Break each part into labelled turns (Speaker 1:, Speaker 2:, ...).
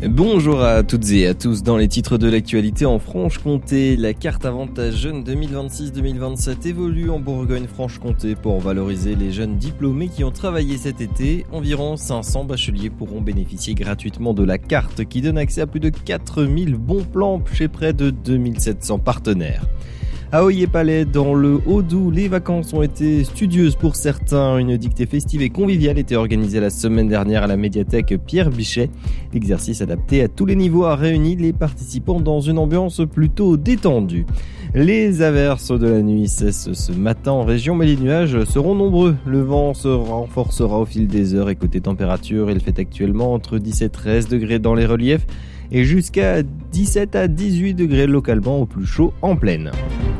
Speaker 1: Bonjour à toutes et à tous. Dans les titres de l'actualité en Franche-Comté, la carte avantage jeunes 2026-2027 évolue en Bourgogne-Franche-Comté pour valoriser les jeunes diplômés qui ont travaillé cet été. Environ 500 bacheliers pourront bénéficier gratuitement de la carte qui donne accès à plus de 4000 bons plans chez près de 2700 partenaires. À Oyer-Palais, dans le Haut-Doubs, les vacances ont été studieuses pour certains. Une dictée festive et conviviale était organisée la semaine dernière à la médiathèque Pierre Bichet. L'exercice adapté à tous les niveaux a réuni les participants dans une ambiance plutôt détendue. Les averses de la nuit cessent ce matin en région, mais les nuages seront nombreux. Le vent se renforcera au fil des heures et côté température, il fait actuellement entre 10 et 13 degrés dans les reliefs et jusqu'à 17 à 18 degrés localement au plus chaud en plaine.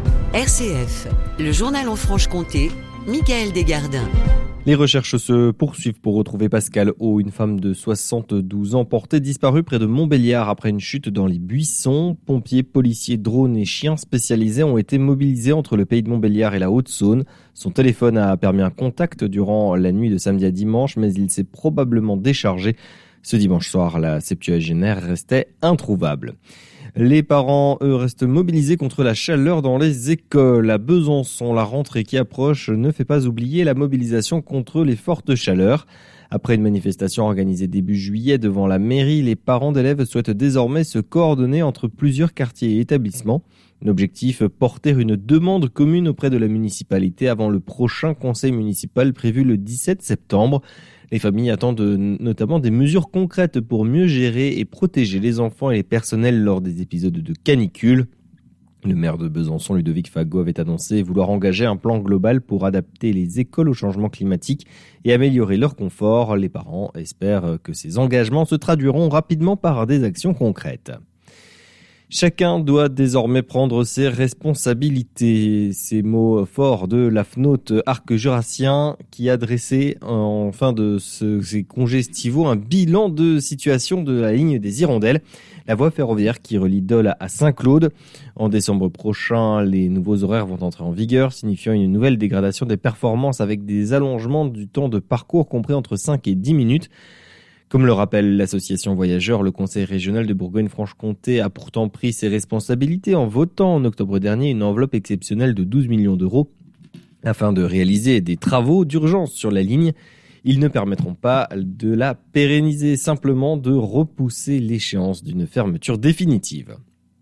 Speaker 2: RCF, le journal en Franche-Comté, Michael Desgardins.
Speaker 1: Les recherches se poursuivent pour retrouver Pascal O, une femme de 72 ans portée disparue près de Montbéliard après une chute dans les buissons. Pompiers, policiers, drones et chiens spécialisés ont été mobilisés entre le pays de Montbéliard et la Haute-Saône. Son téléphone a permis un contact durant la nuit de samedi à dimanche, mais il s'est probablement déchargé. Ce dimanche soir, la septuagénaire restait introuvable. Les parents, eux, restent mobilisés contre la chaleur dans les écoles. À Besançon, la rentrée qui approche ne fait pas oublier la mobilisation contre les fortes chaleurs. Après une manifestation organisée début juillet devant la mairie, les parents d'élèves souhaitent désormais se coordonner entre plusieurs quartiers et établissements. L'objectif, porter une demande commune auprès de la municipalité avant le prochain conseil municipal prévu le 17 septembre. Les familles attendent notamment des mesures concrètes pour mieux gérer et protéger les enfants et les personnels lors des épisodes de canicule. Le maire de Besançon, Ludovic Fagot, avait annoncé vouloir engager un plan global pour adapter les écoles au changement climatique et améliorer leur confort. Les parents espèrent que ces engagements se traduiront rapidement par des actions concrètes. Chacun doit désormais prendre ses responsabilités. Ces mots forts de l'AFNOT Arc Jurassien qui a dressé en fin de ces congés estivaux un bilan de situation de la ligne des Hirondelles, la voie ferroviaire qui relie Dole à Saint-Claude. En décembre prochain, les nouveaux horaires vont entrer en vigueur, signifiant une nouvelle dégradation des performances avec des allongements du temps de parcours compris entre 5 et 10 minutes. Comme le rappelle l'association Voyageurs, le Conseil régional de Bourgogne-Franche-Comté a pourtant pris ses responsabilités en votant en octobre dernier une enveloppe exceptionnelle de 12 millions d'euros afin de réaliser des travaux d'urgence sur la ligne. Ils ne permettront pas de la pérenniser, simplement de repousser l'échéance d'une fermeture définitive.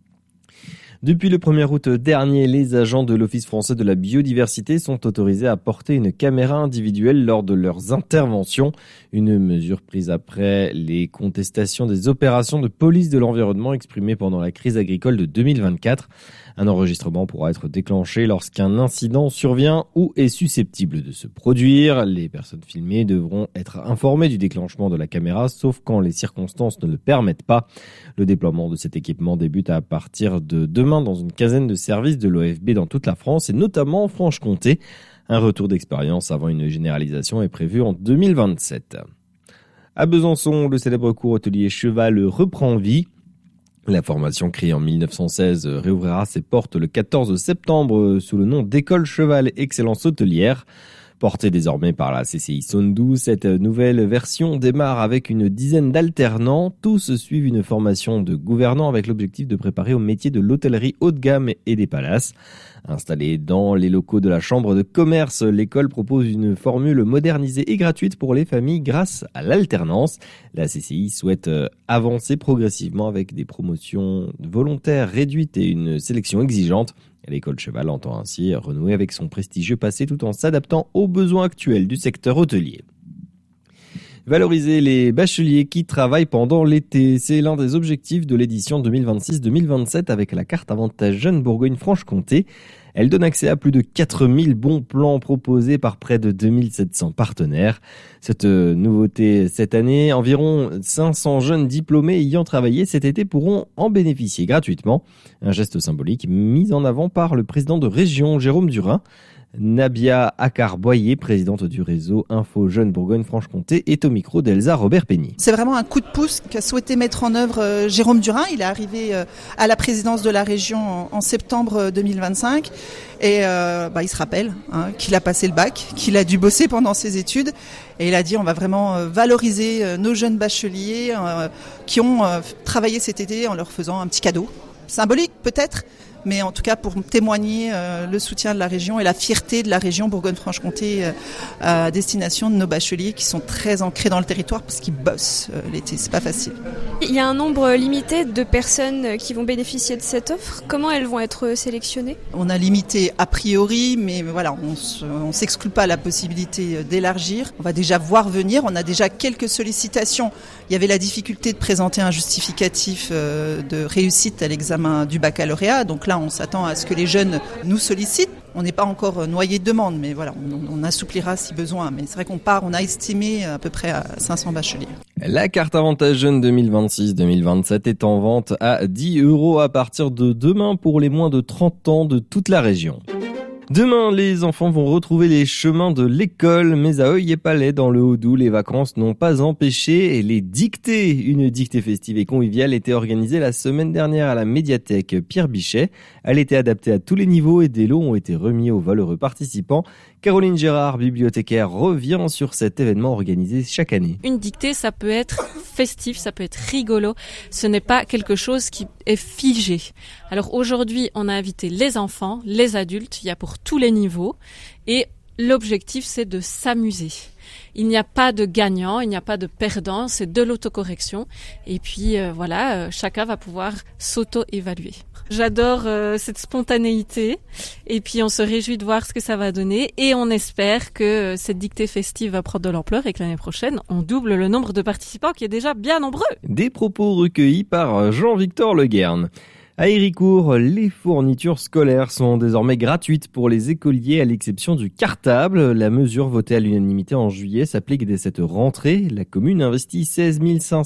Speaker 1: Depuis le 1er août dernier, les agents de l'Office français de la biodiversité sont autorisés à porter une caméra individuelle lors de leurs interventions. Une mesure prise après les contestations des opérations de police de l'environnement exprimées pendant la crise agricole de 2024. Un enregistrement pourra être déclenché lorsqu'un incident survient ou est susceptible de se produire. Les personnes filmées devront être informées du déclenchement de la caméra, sauf quand les circonstances ne le permettent pas. Le déploiement de cet équipement débute à partir de demain dans une quinzaine de services de l'OFB dans toute la France et notamment en Franche-Comté. Un retour d'expérience avant une généralisation est prévu en 2027. À Besançon, le célèbre cours hôtelier Cheval reprend vie. La formation créée en 1916 réouvrira ses portes le 14 septembre sous le nom d'École Cheval Excellence Hôtelière. Portée désormais par la CCI Saône-et-Loire, cette nouvelle version démarre avec une dizaine d'alternants. Tous suivent une formation de gouvernants avec l'objectif de préparer au métier de l'hôtellerie haut de gamme et des palaces. Installée dans les locaux de la Chambre de commerce, l'école propose une formule modernisée et gratuite pour les familles grâce à l'alternance. La CCI souhaite avancer progressivement avec des promotions volontaires réduites et une sélection exigeante. L'école Cheval entend ainsi renouer avec son prestigieux passé tout en s'adaptant aux besoins actuels du secteur hôtelier. Valoriser les bacheliers qui travaillent pendant l'été, c'est l'un des objectifs de l'édition 2026-2027 avec la carte avantage jeunes Bourgogne-Franche-Comté. Elle donne accès à plus de 4000 bons plans proposés par près de 2700 partenaires. Cette nouveauté cette année, environ 500 jeunes diplômés ayant travaillé cet été pourront en bénéficier gratuitement. Un geste symbolique mis en avant par le président de région, Jérôme Durin. Nabia Akar-Boyer, présidente du réseau Info Jeunes Bourgogne-Franche-Comté, est au micro d'Elsa Robert-Penny.
Speaker 3: C'est vraiment un coup de pouce qu'a souhaité mettre en œuvre Jérôme Durin. Il est arrivé à la présidence de la région en septembre 2025 et il se rappelle qu'il a passé le bac, qu'il a dû bosser pendant ses études et il a dit on va vraiment valoriser nos jeunes bacheliers qui ont travaillé cet été en leur faisant un petit cadeau. Symbolique peut-être, mais en tout cas pour témoigner le soutien de la région et la fierté de la région Bourgogne-Franche-Comté à destination de nos bacheliers qui sont très ancrés dans le territoire parce qu'ils bossent l'été, c'est pas facile.
Speaker 4: Il y a un nombre limité de personnes qui vont bénéficier de cette offre. Comment elles vont être sélectionnées ?
Speaker 3: On a limité a priori, mais voilà, on s'exclut pas la possibilité d'élargir. On va déjà voir venir, on a déjà quelques sollicitations. Il y avait la difficulté de présenter un justificatif de réussite à l'examen du baccalauréat, donc là on s'attend à ce que les jeunes nous sollicitent. On n'est pas encore noyé de demandes, mais voilà, on assouplira si besoin. Mais c'est vrai on a estimé à peu près à 500 bacheliers.
Speaker 1: La carte avantage jeune 2026-2027 est en vente à 10 € à partir de demain pour les moins de 30 ans de toute la région. Demain, les enfants vont retrouver les chemins de l'école, mais à Oeil-et-Palais, dans le Haut-Doubs, les vacances n'ont pas empêché les dictées. Une dictée festive et conviviale était organisée la semaine dernière à la médiathèque Pierre Bichet. Elle était adaptée à tous les niveaux et des lots ont été remis aux valeureux participants. Caroline Gérard, bibliothécaire, revient sur cet événement organisé chaque année.
Speaker 5: Une dictée, ça peut être festif, ça peut être rigolo. Ce n'est pas quelque chose qui est figé. Alors aujourd'hui, on a invité les enfants, les adultes, il y a pour tous les niveaux. Et l'objectif, c'est de s'amuser. Il n'y a pas de gagnant, il n'y a pas de perdant, c'est de l'autocorrection. Et puis chacun va pouvoir s'auto-évaluer. J'adore cette spontanéité et puis on se réjouit de voir ce que ça va donner et on espère que cette dictée festive va prendre de l'ampleur et que l'année prochaine, on double le nombre de participants qui est déjà bien nombreux.
Speaker 1: Des propos recueillis par Jean-Victor Leguerne. À Héricourt, les fournitures scolaires sont désormais gratuites pour les écoliers à l'exception du cartable. La mesure votée à l'unanimité en juillet s'applique dès cette rentrée. La commune investit 16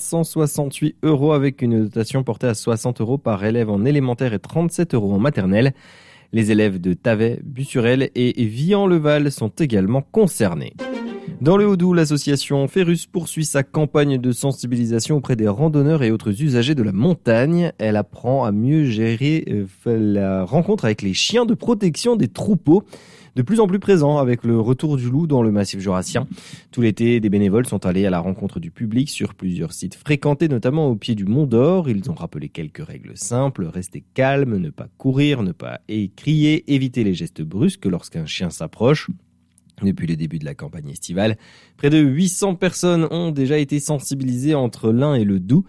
Speaker 1: 568 € avec une dotation portée à 60 € par élève en élémentaire et 37 € en maternelle. Les élèves de Tavet, Bussurel et Vian-le-Val sont également concernés. Dans le Haut-Doubs, l'association Ferrus poursuit sa campagne de sensibilisation auprès des randonneurs et autres usagers de la montagne. Elle apprend à mieux gérer la rencontre avec les chiens de protection des troupeaux, de plus en plus présents avec le retour du loup dans le massif jurassien. Tout l'été, des bénévoles sont allés à la rencontre du public sur plusieurs sites fréquentés, notamment au pied du Mont d'Or. Ils ont rappelé quelques règles simples, rester calme, ne pas courir, ne pas crier, éviter les gestes brusques lorsqu'un chien s'approche. Depuis le début de la campagne estivale, près de 800 personnes ont déjà été sensibilisées entre l'Ain et le Doubs.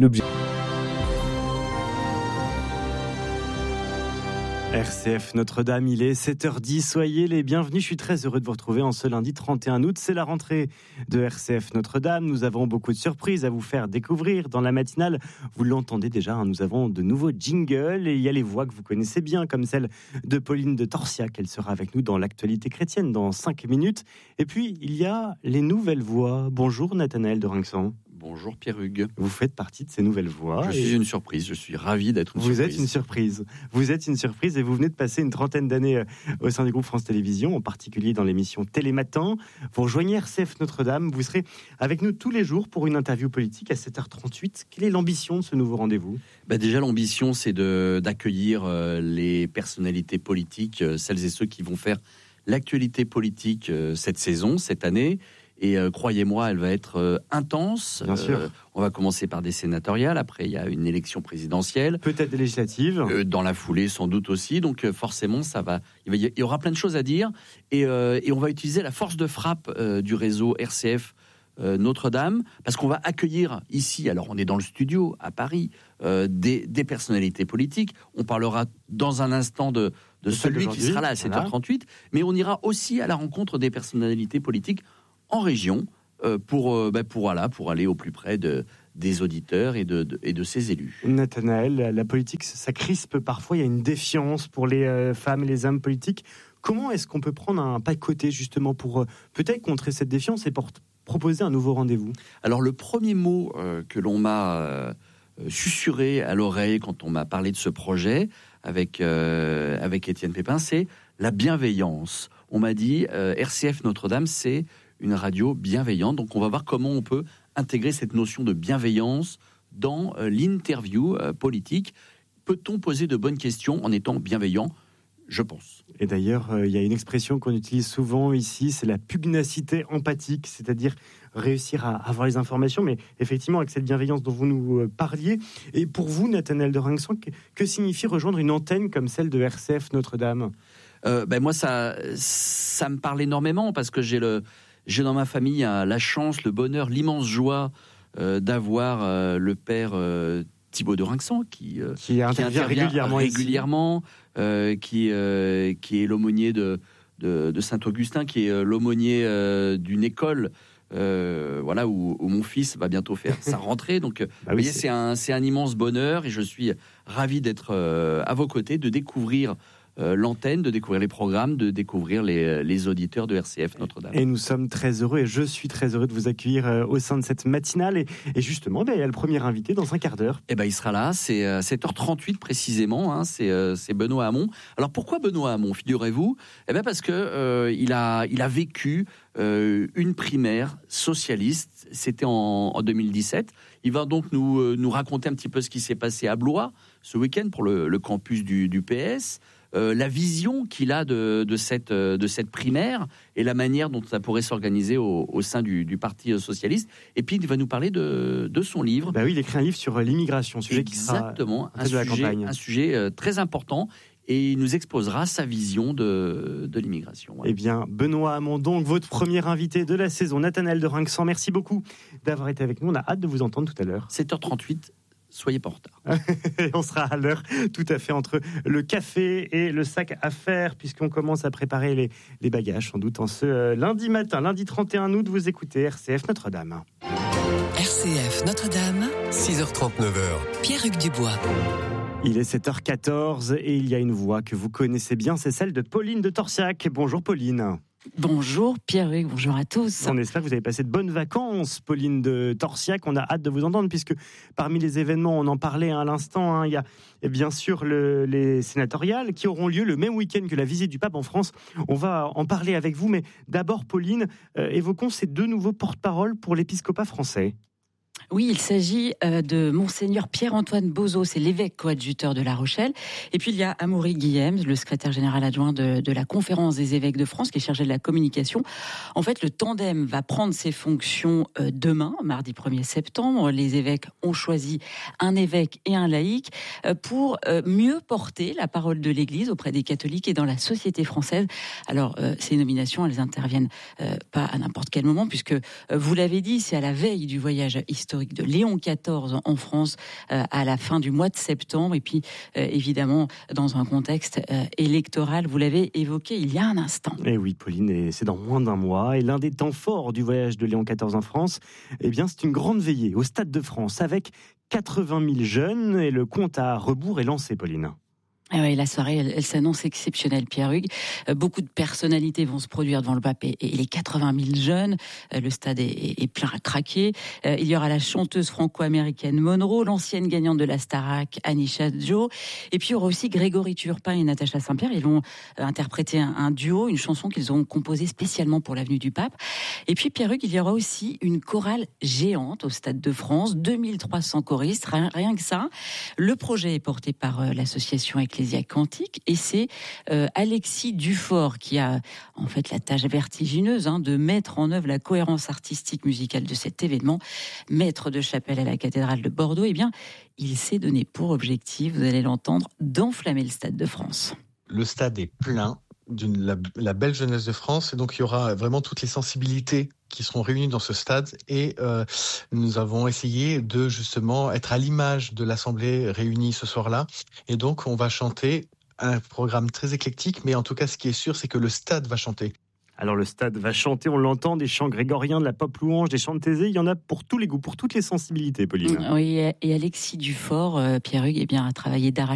Speaker 6: RCF Notre-Dame, il est 7h10, soyez les bienvenus, je suis très heureux de vous retrouver en ce lundi 31 août, c'est la rentrée de RCF Notre-Dame, nous avons beaucoup de surprises à vous faire découvrir dans la matinale, vous l'entendez déjà, nous avons de nouveaux jingles et il y a les voix que vous connaissez bien comme celle de Pauline de Torsiac, elle sera avec nous dans l'actualité chrétienne dans 5 minutes, et puis il y a les nouvelles voix. Bonjour Nathanaël de Rinxan.
Speaker 7: Bonjour Pierre-Hugues.
Speaker 6: Vous faites partie de ces nouvelles voix.
Speaker 7: Je suis une surprise, je suis ravi d'être une surprise.
Speaker 6: Vous êtes une surprise et vous venez de passer une trentaine d'années au sein du groupe France Télévisions, en particulier dans l'émission Télématin. Vous rejoignez RCF Notre-Dame, vous serez avec nous tous les jours pour une interview politique à 7h38. Quelle est l'ambition de ce nouveau rendez-vous ?
Speaker 7: Déjà, l'ambition, c'est d'accueillir les personnalités politiques, celles et ceux qui vont faire l'actualité politique cette saison, cette année. Et croyez-moi, elle va être intense.
Speaker 6: Bien sûr.
Speaker 7: On va commencer par des sénatoriales. Après, il y a une élection présidentielle.
Speaker 6: Peut-être des législatives.
Speaker 7: Dans la foulée, sans doute aussi. Donc forcément, il y aura plein de choses à dire. Et on va utiliser la force de frappe du réseau RCF Notre-Dame. Parce qu'on va accueillir ici, alors on est dans le studio à Paris, des personnalités politiques. On parlera dans un instant de celui qui sera là à 7h38. Mais on ira aussi à la rencontre des personnalités politiques en région pour aller au plus près des auditeurs et de ses élus.
Speaker 6: Nathanaël, la politique, ça crispe parfois, il y a une défiance pour les femmes et les hommes politiques. Comment est-ce qu'on peut prendre un pas de côté justement pour peut-être contrer cette défiance et pour proposer un nouveau rendez-vous ?
Speaker 7: Alors le premier mot que l'on m'a susurré à l'oreille quand on m'a parlé de ce projet avec Étienne Pépin, c'est la bienveillance. on m'a dit RCF Notre-Dame, c'est une radio bienveillante. Donc on va voir comment on peut intégrer cette notion de bienveillance dans l'interview politique. Peut-on poser de bonnes questions en étant bienveillant ? Je pense.
Speaker 6: Et d'ailleurs, il y a une expression qu'on utilise souvent ici, c'est la pugnacité empathique, c'est-à-dire réussir à avoir les informations, mais effectivement avec cette bienveillance dont vous nous parliez. Et pour vous, Nathanaël de Rinxan, que signifie rejoindre une antenne comme celle de RCF Notre-Dame ?
Speaker 7: Moi, ça me parle énormément parce que j'ai dans ma famille la chance, le bonheur, l'immense joie d'avoir le père Thibaut de Rinxan qui intervient régulièrement, qui est l'aumônier de Saint-Augustin, qui est l'aumônier d'une école où mon fils va bientôt faire sa rentrée. Donc, vous voyez, c'est un immense bonheur et je suis ravi d'être à vos côtés, de découvrir l'antenne, de découvrir les programmes, de découvrir les auditeurs de RCF Notre-Dame.
Speaker 6: Et nous sommes très heureux, et je suis très heureux de vous accueillir au sein de cette matinale. Et justement, il y a le premier invité dans un quart d'heure.
Speaker 7: Il sera là, c'est 7h38 précisément, c'est Benoît Hamon. Alors pourquoi Benoît Hamon, figurez-vous ? Parce que il a vécu une primaire socialiste, c'était en 2017. Il va donc nous raconter un petit peu ce qui s'est passé à Blois ce week-end pour le campus du PS. La vision qu'il a de cette primaire et la manière dont ça pourrait s'organiser au sein du Parti socialiste. Et puis il va nous parler de son livre.
Speaker 6: Il écrit un livre sur l'immigration, sujet qui sera
Speaker 7: un sujet très important. Et il nous exposera sa vision de l'immigration.
Speaker 6: Eh bien, Benoît Hamon, donc votre premier invité de la saison, Nathanaël de Rinxan, merci beaucoup d'avoir été avec nous. On a hâte de vous entendre tout à l'heure.
Speaker 7: 7h38. Soyez pas en retard.
Speaker 6: On sera à l'heure tout à fait entre le café et le sac à faire, puisqu'on commence à préparer les bagages, sans doute en ce lundi matin, lundi 31 août, vous écoutez RCF Notre-Dame.
Speaker 2: RCF Notre-Dame,
Speaker 8: 6h39.
Speaker 2: Pierre-Hugues Dubois.
Speaker 6: Il est 7h14 et il y a une voix que vous connaissez bien, c'est celle de Pauline de Torsiac. Bonjour Pauline.
Speaker 9: Bonjour Pierre-Hugues, bonjour à tous.
Speaker 6: On espère que vous avez passé de bonnes vacances, Pauline de Torsiac. On a hâte de vous entendre puisque parmi les événements, on en parlait à l'instant, il y a bien sûr les sénatoriales qui auront lieu le même week-end que la visite du pape en France. On va en parler avec vous, mais d'abord Pauline, évoquons ces deux nouveaux porte-parole pour l'épiscopat français.
Speaker 9: Oui, il s'agit de Monseigneur Pierre-Antoine Bozo, c'est l'évêque coadjuteur de La Rochelle. Et puis il y a Amaury Guillem, le secrétaire général adjoint de la Conférence des évêques de France, qui est chargé de la communication. En fait, le tandem va prendre ses fonctions demain, mardi 1er septembre. Les évêques ont choisi un évêque et un laïc pour mieux porter la parole de l'Église auprès des catholiques et dans la société française. Alors, ces nominations, elles interviennent pas à n'importe quel moment, puisque vous l'avez dit, c'est à la veille du voyage historique de Léon XIV en France à la fin du mois de septembre, et puis évidemment dans un contexte électoral, vous l'avez évoqué il y a un instant.
Speaker 6: Et oui Pauline, et c'est dans moins d'un mois, et l'un des temps forts du voyage de Léon XIV en France, c'est une grande veillée au Stade de France avec 80 000 jeunes, et le compte à rebours est lancé, Pauline.
Speaker 9: Oui, la soirée, elle s'annonce exceptionnelle, Pierre-Hugues. Beaucoup de personnalités vont se produire devant le pape et les 80 000 jeunes. Le stade est plein à craquer. Il y aura la chanteuse franco-américaine Monroe, l'ancienne gagnante de la Starac, Anisha Joe. Et puis il y aura aussi Grégory Turpin et Natacha Saint-Pierre. Ils vont interpréter un duo, une chanson qu'ils ont composée spécialement pour l'avenue du pape. Et puis Pierre-Hugues, il y aura aussi une chorale géante au Stade de France, 2300 choristes, rien que ça. Le projet est porté par l'association Ecclésiaque Cantique, et c'est Alexis Dufort qui a en fait la tâche vertigineuse de mettre en œuvre la cohérence artistique musicale de cet événement. Maître de chapelle à la cathédrale de Bordeaux, il s'est donné pour objectif, vous allez l'entendre, d'enflammer le Stade de France.
Speaker 10: Le stade est plein la belle jeunesse de France, et donc il y aura vraiment toutes les sensibilités qui seront réunies dans ce stade, et nous avons essayé de justement être à l'image de l'Assemblée réunie ce soir-là, et donc on va chanter un programme très éclectique, mais en tout cas ce qui est sûr, c'est que le stade va chanter.
Speaker 6: Alors le stade va chanter, on l'entend, des chants grégoriens, de la pop louange, des chants de Thésée, il y en a pour tous les goûts, pour toutes les sensibilités, Pauline.
Speaker 9: Oui, et Alexis Dufort, Pierre-Hugues, a travaillé d'arrache